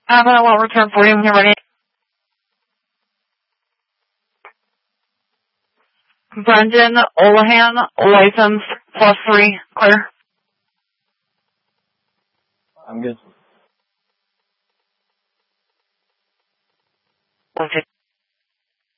I will return for you when you're ready. Brendan Olahan, license +3, clear. I'm good. Okay.